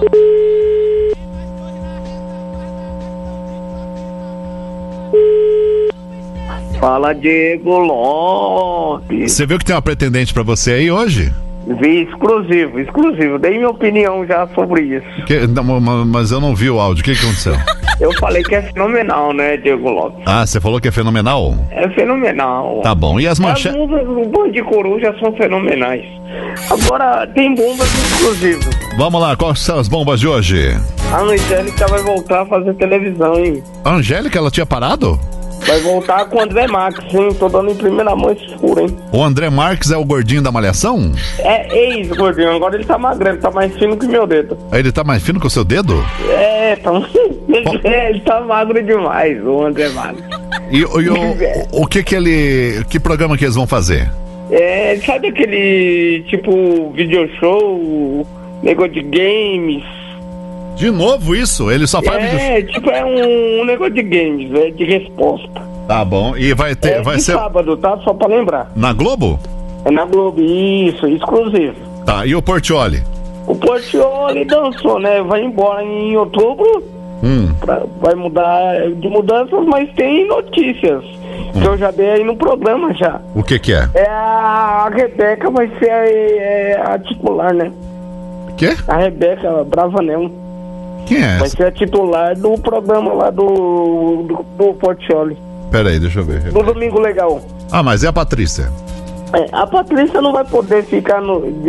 Fala, Diego Lopes. Você viu que tem uma pretendente pra você aí hoje? Vi, exclusivo. Dei minha opinião já sobre isso. Mas eu não vi o áudio. O que aconteceu? Eu falei que é fenomenal, né, Diego Lopes? Ah, você falou que é fenomenal? É fenomenal. Tá bom. E as manchetes? As músicas do Band de Coruja são fenomenais. Agora, tem bombas exclusivas. Vamos lá, quais são as bombas de hoje? A Angélica vai voltar a fazer televisão, hein? A Angélica, ela tinha parado? Vai voltar com o André Marques, hein? Tô dando em primeira mão esse escuro, hein? O André Marques é o gordinho da Malhação? É ex-gordinho, agora ele tá magrelo, tá mais fino que meu dedo. Ele tá mais fino que o seu dedo? Ele tá magro demais, o André Marques. E o que programa que eles vão fazer? Sabe aquele, tipo, video show, negócio de games? De novo isso? Ele só faz um negócio de games, de resposta. Tá bom, e vai ser sábado, tá? Só pra lembrar. Na Globo? É na Globo, isso, exclusivo. Tá, e o Portiolli? O Portiolli dançou, né? Vai embora em outubro. Vai mudar de mudanças, mas tem notícias que eu já dei aí no programa já. O que é? A Rebeca vai ser a titular, né? Quê? A Rebeca Bravanel. Quem é essa? Vai ser a titular do programa lá do Portiolli. Peraí, deixa eu ver. Do Domingo Legal. Ah, mas é a Patrícia? A Patrícia não vai poder ficar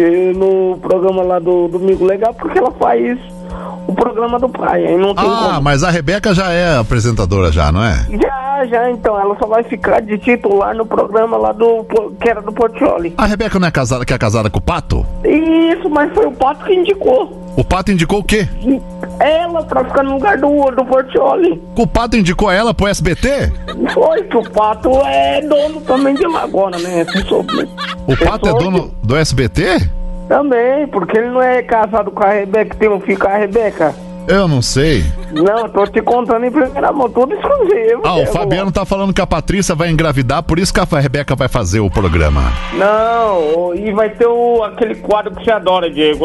no programa lá do Domingo Legal porque ela faz o programa do pai. Aí não tem como. Mas a Rebeca já é apresentadora já, não é? Já, então. Ela só vai ficar de titular no programa lá que era do Portiolli. A Rebeca não é casada, que é casada com o Pato? Isso, mas foi o Pato que indicou. O Pato indicou o quê? Ela, pra ficar no lugar do Portiolli. O Pato indicou ela pro SBT? Foi, que o Pato é dono também de lá agora, né? O Pato é dono do SBT? Também, porque ele não é casado com a Rebeca, tem um filho com a Rebeca. Eu não sei. Não, eu tô te contando em primeira mão, tudo exclusivo. O Fabiano tá falando que a Patrícia vai engravidar, por isso que a Rebeca vai fazer o programa. Não, e vai ter aquele quadro que você adora, Diego.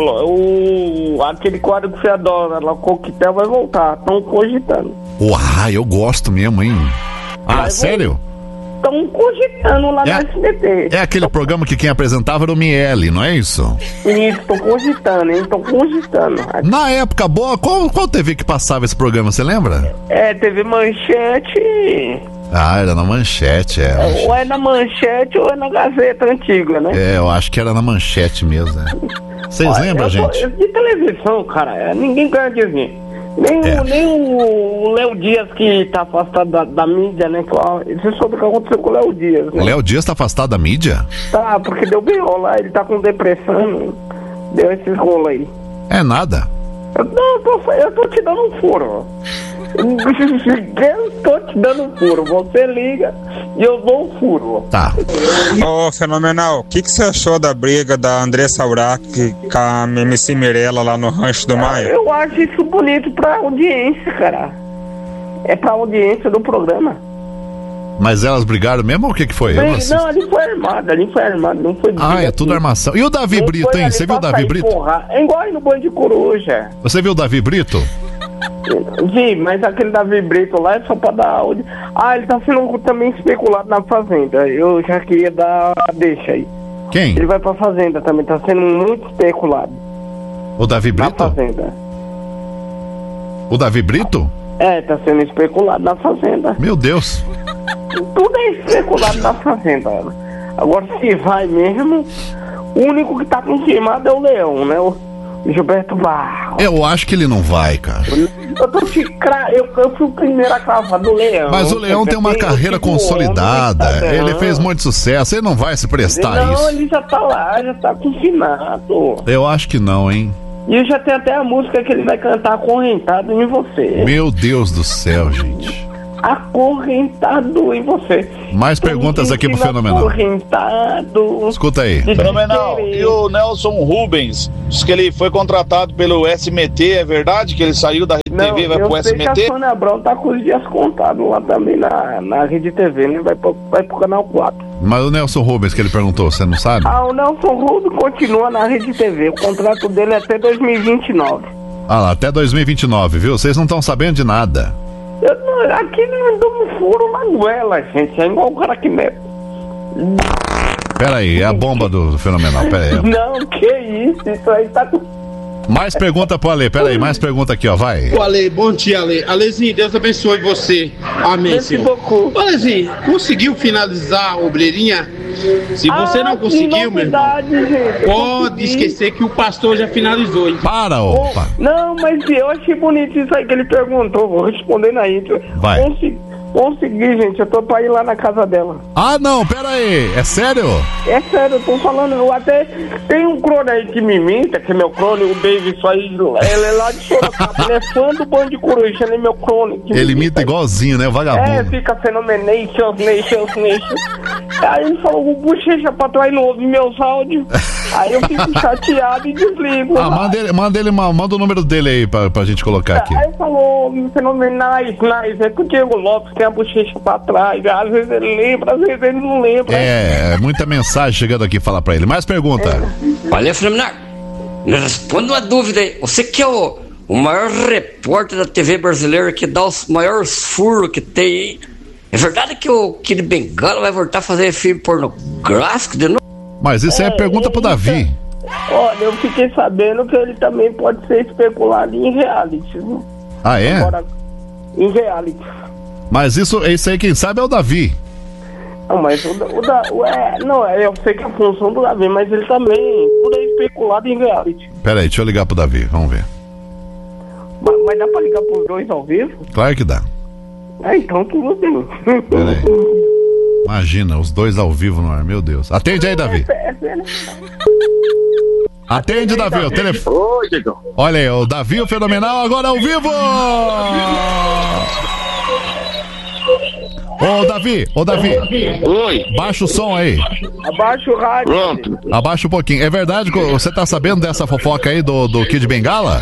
Aquele quadro que você adora, lá o Coquetel vai voltar, estão cogitando. Eu gosto mesmo, hein? Sério? Estão cogitando lá no SBT. É aquele programa que quem apresentava era o Miele, não é isso? Isso, tô cogitando, hein? Tô cogitando. Na época boa, qual TV que passava esse programa, você lembra? TV Manchete. Era na Manchete, Ou é na Manchete ou é na Gazeta Antiga, né? Eu acho que era na Manchete mesmo, né? Vocês lembram, gente? De televisão, cara, ninguém ganha dizer. Nem o Léo Dias, que tá afastado da mídia, né? Você soube o que aconteceu com o Léo Dias, né? O Léo Dias tá afastado da mídia? Tá, porque deu B.O. lá, ele tá com depressão, deu esses rolos aí. É nada. Eu tô te dando um furo. Eu tô te dando um furo. Você liga e eu dou um furo. Tá. Fenomenal. O que você achou da briga da Andressa Urach com a MC Mirella lá no Rancho do Maio? Eu acho isso bonito pra audiência, cara. É pra audiência do programa. Mas elas brigaram mesmo ou o que foi? Não, ali foi armado, não foi briga. É tudo armação. E o Davi Brito, hein? Você viu o Davi Brito? É igual aí no Band de Coruja. Você viu o Davi Brito? Vi, mas aquele Davi Brito lá é só pra dar áudio. Ele tá sendo também especulado na Fazenda. Eu já queria dar deixa aí. Quem? Ele vai pra Fazenda também, tá sendo muito especulado. O Davi Brito? Na Fazenda. O Davi Brito? Tá sendo especulado na Fazenda. Meu Deus. Tudo é especulado na Fazenda. Agora, se vai mesmo, o único que tá confirmado é o Leão, né? O Gilberto Barros. Eu acho que ele não vai, cara. Eu fui o primeiro a cravar do Leão. Mas o Leão tem uma carreira consolidada. Ele fez muito sucesso. Ele não vai se prestar a isso. Não, ele já tá lá, já tá confinado. Eu acho que não, hein? E já tem até a música que ele vai cantar, Acorrentado em Você. Meu Deus do céu, gente. Acorrentado em Você. Mais perguntas aqui pro Fenomenal. Acorrentado. Escuta aí. Fenomenal. E o Nelson Rubens, diz que ele foi contratado pelo SMT, é verdade? Que ele saiu da Rede TV e vai pro SMT? Eu sei que a Sônia Abrão tá com os dias contados lá também na Rede TV, né? Vai pro Canal 4. Mas o Nelson Rubens que ele perguntou, você não sabe? O Nelson Rubens continua na Rede TV. O contrato dele é até 2029. Ah lá, até 2029, viu? Vocês não estão sabendo de nada. Aqui não deu um furo na goela, gente. É igual o cara que mete. Peraí, é a bomba do Fenomenal, peraí. Não, que isso aí tá com... Mais pergunta pro Ale, peraí, mais pergunta aqui, ó, vai. Ô, Ale, bom dia, Ale. Alezinho, Deus abençoe você. Amém, Senhor. Ô, Alezinho, conseguiu finalizar a obreirinha? Se você não conseguiu, meu irmão, gente, pode esquecer que o pastor já finalizou, hein? Para, opa. Não, mas eu achei bonito isso aí que ele perguntou. Vou responder na intro. Vai. Consegui, gente. Eu tô pra ir lá na casa dela. Ah, não, pera aí. É sério? É sério, eu tô falando. Eu até tem um clone aí que me imita, que é meu clone, o David, aí. Ele é lá de Sorocaba. Ele é fã do Band de Coruja, ele é meu clone. Ele imita igualzinho, né? O vagabundo. É, fica Fenomenation. Aí ele falou, o bochecha pra trás não ouve meus áudios. Aí eu fico chateado e desligo. Ah, manda o número dele aí pra gente colocar aqui. Aí falou, Fenomenais, é que o Diego Lopes tem a bochecha pra trás. Às vezes ele lembra, às vezes ele não lembra. É, muita mensagem chegando aqui falar pra ele. Mais pergunta. Olha, Fenomenal, me responda uma dúvida aí. Você que é o maior repórter da TV brasileira que dá os maiores furos que tem, hein? É verdade que o Kid Bengala vai voltar a fazer filme pornográfico de novo? Mas isso é pergunta pro Davi. Olha, eu fiquei sabendo que ele também pode ser especulado em reality, viu? Ah, é? Agora, em reality. Mas isso aí quem sabe é o Davi. Não, mas eu sei que é a função do Davi, mas ele também tudo é especulado em reality. Pera aí, deixa eu ligar pro Davi, vamos ver. Mas dá pra ligar pros dois ao vivo? Claro que dá. Então tudo bem. Pera aí. Imagina, os dois ao vivo no ar, meu Deus. Atende aí, Davi. Atende, Davi, o telefone. Oi, Diego. Olha aí, o Davi, o Fenomenal, agora ao vivo! Ô, Davi. Oi. Baixa o som aí. Abaixa o rádio. Pronto. Abaixa um pouquinho. É verdade que você tá sabendo dessa fofoca aí do Kid Bengala?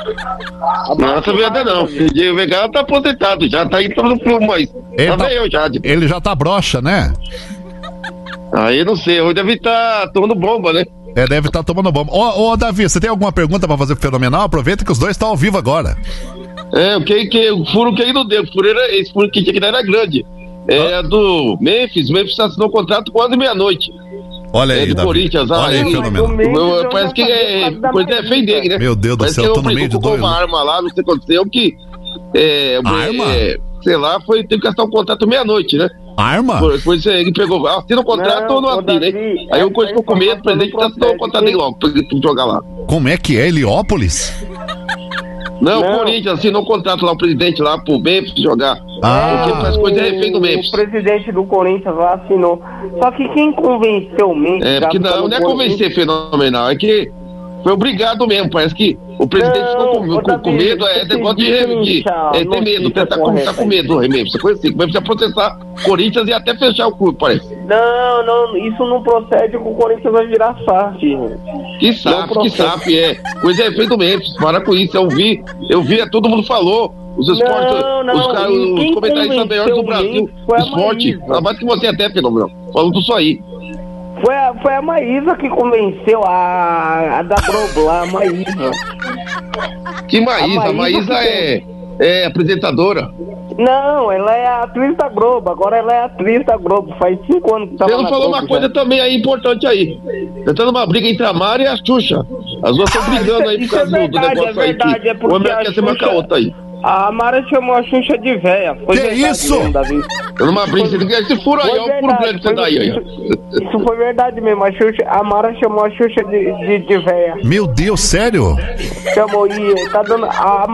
Não, sabia não. O Kid Bengala tá aposentado, já tá indo todo mundo, mas ele já tá broxa, né? Aí não sei, hoje deve estar tomando bomba, né? É, deve estar tomando bomba. Ô, Davi, você tem alguma pergunta pra fazer pro Fenomenal? Aproveita que os dois estão ao vivo agora. O furo que ele não deu, esse furo que tinha que dar era grande. É do Memphis assinou um contrato quase meia-noite. Olha aí, do Davi. Corinthians, olha aí, Fenomenal. Parece que coisa é fim dele, né? Meu Deus do céu, eu tô no meio de dois. Uma arma lá, não sei o que aconteceu, que arma? Sei lá, teve que gastar um contrato meia-noite, né? Arma? Depois ele pegou, assina o contrato ou não assina, hein? Aí o coisa ficou com medo, o presidente assinou o contrato dele logo, pra jogar lá. Como é que é? Heliópolis? Não, o Corinthians assinou o contrato lá, o presidente lá, pro Memphis jogar. Porque faz coisa refém do Memphis. O presidente do Corinthians lá assinou. Só que quem convenceu o Memphis... porque não é convencer Fenomenal, é que foi obrigado mesmo, parece que o presidente ficou com medo, negócio de ter medo, tentar tá com medo do Memphis, coisa assim, vai precisar processar o Corinthians e até fechar o clube, parece. Não, isso não procede, que o Corinthians vai virar SAF. Que SAF, coisa é feita do Memphis, para com isso, eu vi, todo mundo falou, os esportes, os comentaristas melhores do Brasil, esporte, mais que você até, Fenomenal, falando disso aí. Foi a Maísa que convenceu a da Globo lá, a Maísa. Que Maísa? A Maísa é apresentadora. Não, ela é atriz da Globo, agora ela é atriz da Globo, faz 5 anos que tá lá. Você não falou uma coisa também aí importante aí. Tá tendo uma briga entre a Mara e a Xuxa. As duas estão brigando aí por causa do negócio aí. O homem quer ser marcar outra aí. A Mara chamou a Xuxa de véia. Que isso? Numa briga, esse furo aí, olha o furo grande que você dá aí. Isso foi verdade mesmo, a Mara chamou a Xuxa de véia. Meu Deus, sério? Chamou e tá dando.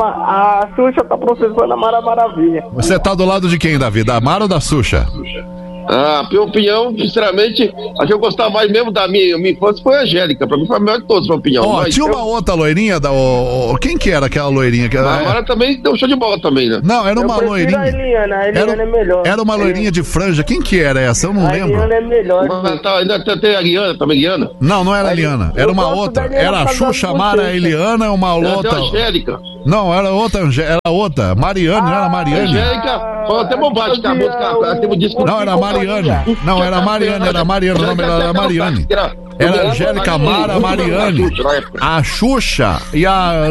A Xuxa tá processando a Mara Maravilha. Você tá do lado de quem, Davi? Da Mara ou da Xuxa? Minha opinião, sinceramente, a que eu gostava mais mesmo da minha infância foi a Angélica. Pra mim foi a melhor de todas, minha opinião. Tinha uma outra loirinha, quem que era aquela loirinha? A Mara também deu show de bola também, né? Não, era uma loirinha. A Eliana é melhor. Era uma loirinha de franja. Quem que era essa? Eu não lembro. A Eliana é melhor. Ainda tem a Eliana, também Não era a Eliana. Era uma outra. Era a Xuxa, a Mara, a Eliana, uma outra. Tem a Angélica. Não, era outra, Mariane, não era Mariane? Angélica, foi até bobagem que a música, teve um disco. Não, era Mariane. Não, era Mariane, o nome dela era Mariane. Era Angélica Mara, Mariane, a Xuxa e a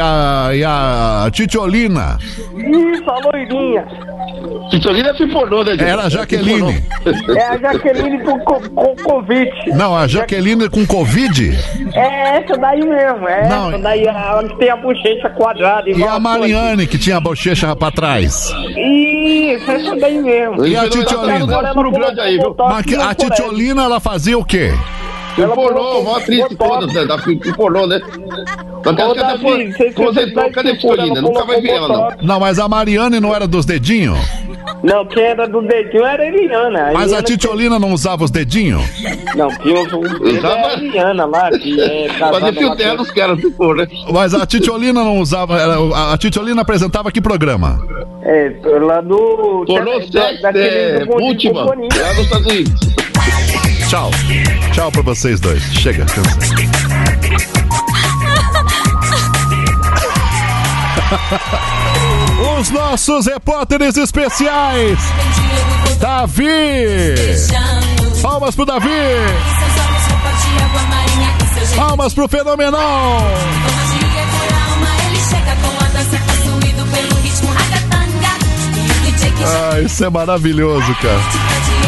Titiolina. Isso, a loirinha. Titiolina se pornou, né, gente? Era a Jaqueline. É a Jaqueline com Covid. Não, a Jaqueline com Covid? É essa daí mesmo, essa daí, onde tem a bochecha quadrada. E a Mariane, que tinha a bochecha pra trás? Isso, essa daí mesmo. E a Titiolina? Mas a Titiolina, ela fazia o quê? Ela pornô, mó triste todas, né? Da pornô, né? Cadê a Titiolina? Nunca vai ver ela, não. Não, mas a Mariane não era dos dedinhos? Não, quem era do dedinho era a Eliana. Mas a Titiolina não usava os dedinhos? Não, tinha a Eliana lá, que é casada. Fazer fio terra dos caras, se for, né? Mas a Titiolina não usava, a Titiolina apresentava que programa? Lá do... Pornô sexo, última, lá nos Estados Unidos. Tchau. Tchau pra vocês dois. Chega, cansei. Os nossos repórteres especiais. Davi. Palmas pro Davi. Palmas pro Fenomenal. Isso é maravilhoso, cara.